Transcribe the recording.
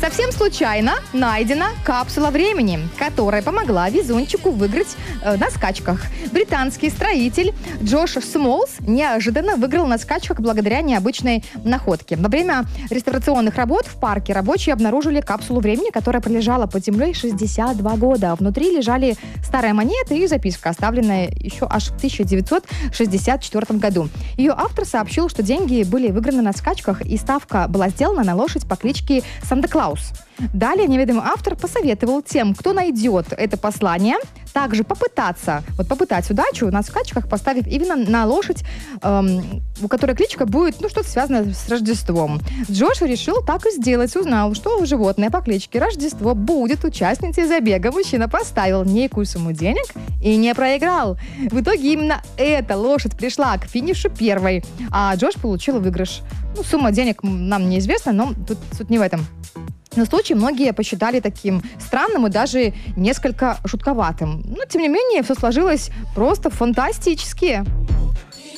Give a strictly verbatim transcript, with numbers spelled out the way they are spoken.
Совсем случайно найдена капсула времени, которая помогла везунчику выиграть э, на скачках. Британский строитель Джош Смолс неожиданно выиграл на скачках благодаря необычной находке. Во время реставрационных работ в парке рабочие обнаружили капсулу времени, которая пролежала под землей шестьдесят два года. Внутри лежали старая монета и записка, оставленная еще аж в тысяча девятьсот шестьдесят четвёртом году. Ее автор сообщил, что деньги были выиграны на скачках, и ставка была сделана на лошадь по кличке Санта-Клаус. Далее неведомый автор посоветовал тем, кто найдет это послание, также попытаться, вот попытать удачу на скачках, поставив именно на лошадь, эм, у которой кличка будет, ну, что-то связанное с Рождеством. Джош решил так и сделать, узнал, что животное по кличке Рождество будет участницей забега. Мужчина поставил некую сумму денег и не проиграл. В итоге именно эта лошадь пришла к финишу первой, а Джош получил выигрыш. Ну, сумма денег нам неизвестна, но тут суть не в этом. Но случай многие посчитали таким странным и даже несколько жутковатым. Но, тем не менее, все сложилось просто фантастически.